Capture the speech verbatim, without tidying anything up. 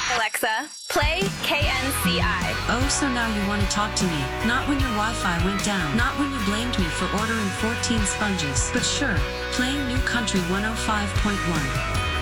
Alexa, play K N C I. Oh, so now you want to talk to me. Not when your Wi-Fi went down. Not when you blamed me for ordering fourteen sponges. But sure, playing New Country one oh five point one.